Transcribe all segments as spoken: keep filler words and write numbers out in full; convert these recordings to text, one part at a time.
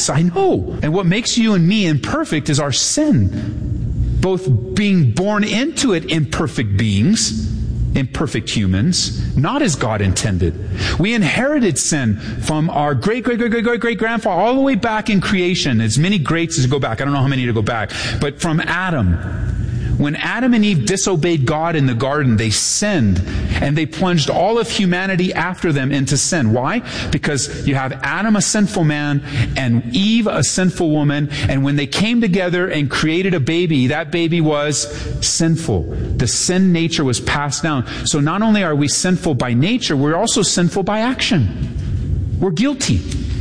Yes, I know. And what makes you and me imperfect is our sin. Both being born into it imperfect beings, imperfect humans, not as God intended. We inherited sin from our great, great, great, great, great, great grandfather all the way back in creation. As many greats as go back. I don't know how many to go back. But from Adam. When Adam and Eve disobeyed God in the garden, they sinned, and they plunged all of humanity after them into sin. Why? Because you have Adam, a sinful man, and Eve, a sinful woman, and when they came together and created a baby, that baby was sinful. The sin nature was passed down. So not only are we sinful by nature, we're also sinful by action. We're guilty.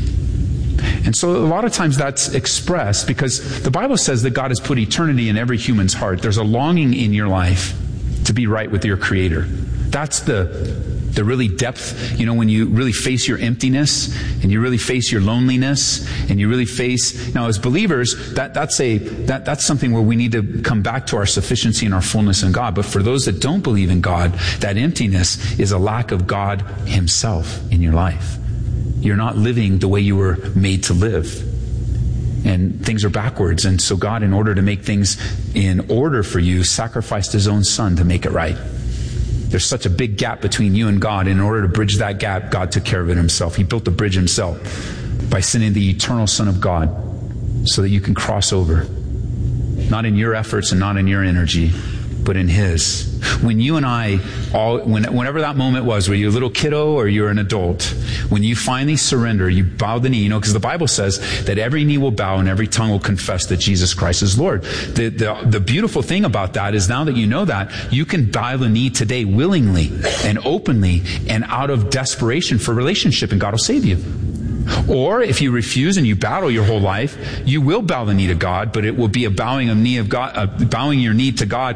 And so a lot of times that's expressed because the Bible says that God has put eternity in every human's heart. There's a longing in your life to be right with your Creator. That's the the really depth, you know, when you really face your emptiness and you really face your loneliness and you really face, now as believers, that that's a that that's something where we need to come back to our sufficiency and our fullness in God. But for those that don't believe in God, that emptiness is a lack of God Himself in your life. You're not living the way you were made to live. And things are backwards. And so God, in order to make things in order for you, sacrificed His own Son to make it right. There's such a big gap between you and God. And in order to bridge that gap, God took care of it Himself. He built the bridge Himself by sending the eternal Son of God so that you can cross over. Not in your efforts and not in your energy, but in His. When you and I, all, when, whenever that moment was, where you're a little kiddo or you're an adult, when you finally surrender, you bow the knee, you know, because the Bible says that every knee will bow and every tongue will confess that Jesus Christ is Lord. The, the, the beautiful thing about that is now that you know that, you can bow the knee today willingly and openly and out of desperation for relationship, and God will save you. Or if you refuse and you battle your whole life, you will bow the knee to God, but it will be a bowing of knee of God, uh, bowing your knee to God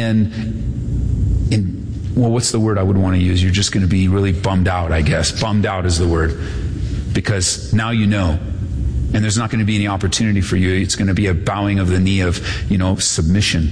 in, in, well, what's the word I would want to use? You're just going to be really bummed out, I guess. Bummed out is the word. Because now you know. And there's not going to be any opportunity for you. It's going to be a bowing of the knee of, you know, submission.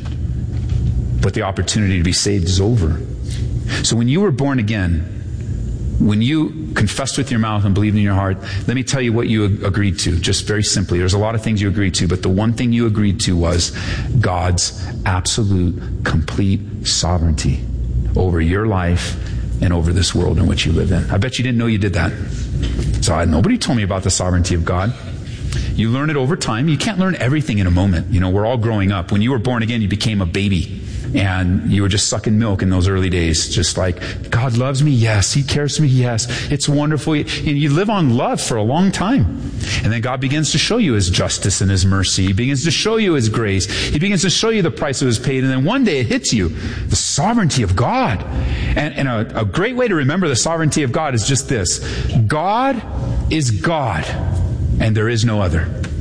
But the opportunity to be saved is over. So when you were born again, when you confessed with your mouth and believed in your heart, let me tell you what you agreed to, just very simply. There's a lot of things you agreed to, but the one thing you agreed to was God's absolute, complete sovereignty over your life and over this world in which you live in. I bet you didn't know you did that. So I, nobody told me about the sovereignty of God. You learn it over time. You can't learn everything in a moment. You know, we're all growing up. When you were born again, you became a baby. And you were just sucking milk in those early days. Just like, God loves me? Yes. He cares for me? Yes. It's wonderful. And you live on love for a long time. And then God begins to show you His justice and His mercy. He begins to show you His grace. He begins to show you the price that was paid. And then one day it hits you. The sovereignty of God. And, and a, a great way to remember the sovereignty of God is just this. God is God. And there is no other.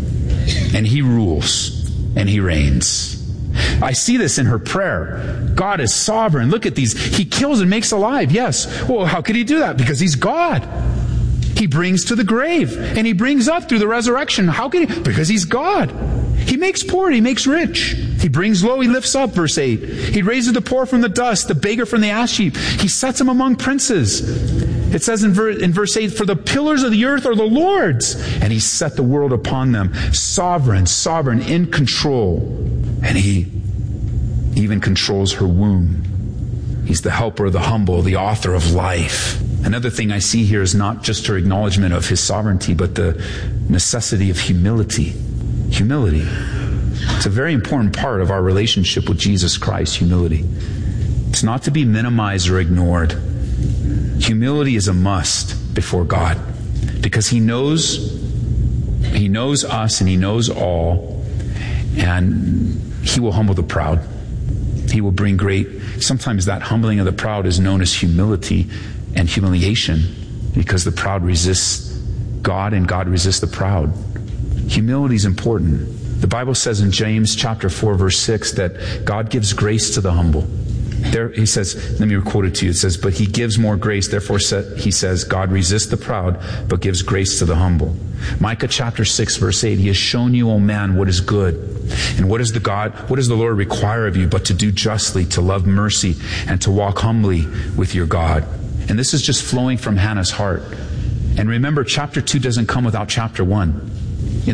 And He rules. And He reigns. I see this in her prayer. God is sovereign. Look at these. He kills and makes alive. Yes. Well, how could He do that? Because He's God. He brings to the grave. And He brings up through the resurrection. How can He? Because He's God. He makes poor. He makes rich. He brings low. He lifts up. Verse eight. He raises the poor from the dust, the beggar from the ash heap. He sets him among princes. It says in, ver- in verse eight, for the pillars of the earth are the Lord's, and He set the world upon them. Sovereign, sovereign, in control. And He even controls her womb. He's the helper of the humble, the author of life. Another thing I see here is not just her acknowledgement of His sovereignty, but the necessity of humility. Humility. It's a very important part of our relationship with Jesus Christ, humility. It's not to be minimized or ignored. Humility is a must before God, because He knows, He knows us and He knows all, and He will humble the proud. He will bring great, sometimes that humbling of the proud is known as humility and humiliation, because the proud resists God and God resists the proud. Humility is important. The Bible says in James chapter four verse six that God gives grace to the humble. There, he says, let me quote it to you. It says, but He gives more grace. Therefore, He says, God resists the proud, but gives grace to the humble. Micah chapter six, verse eight, He has shown you, O man, what is good. And what does the God, what does the Lord require of you but to do justly, to love mercy, and to walk humbly with your God? And this is just flowing from Hannah's heart. And remember, chapter two doesn't come without chapter one.